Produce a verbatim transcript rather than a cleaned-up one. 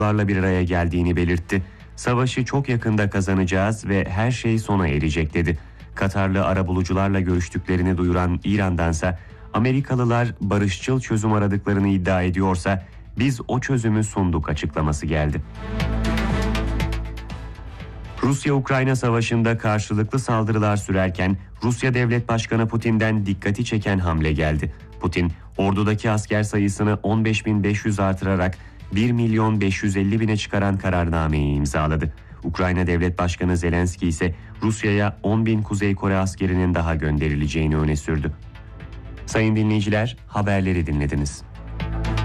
arabulucularla bir araya geldiğini belirtti. Savaşı çok yakında kazanacağız ve her şey sona erecek dedi. Katarlı arabulucularla görüştüklerini duyuran İran'dansa Amerikalılar barışçıl çözüm aradıklarını iddia ediyorsa biz o çözümü sunduk açıklaması geldi. Rusya-Ukrayna savaşında karşılıklı saldırılar sürerken Rusya Devlet Başkanı Putin'den dikkati çeken hamle geldi. Putin, ordudaki asker sayısını on beş bin beş yüz artırarak bir milyon beş yüz elli bine çıkaran kararnameyi imzaladı. Ukrayna Devlet Başkanı Zelenski ise Rusya'ya on bin Kuzey Kore askerinin daha gönderileceğini öne sürdü. Sayın dinleyiciler, haberleri dinlediniz.